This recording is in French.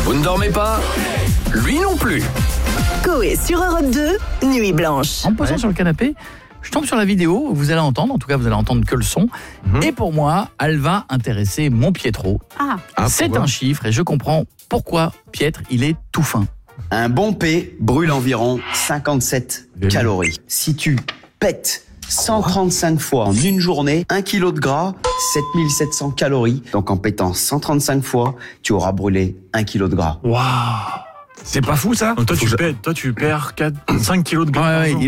Vous ne dormez pas ? Lui non plus. Coé sur Europe 2, Nuit Blanche. En me posant sur le canapé, je tombe sur la vidéo, vous allez entendre, en tout cas vous allez entendre que le son. Et pour moi, elle va intéresser mon Pietro. C'est un chiffre et je comprends pourquoi Pietre, il est tout fin. Un bon P brûle environ 57 calories. Si tu pètes 135 fois en une journée, 1 kg de gras, 7700 calories. Donc en pétant 135 fois, tu auras brûlé 1 kg de gras. Waouh. C'est pas fou ça ? Donc toi tu perds 5 kilos de gras. Ouais,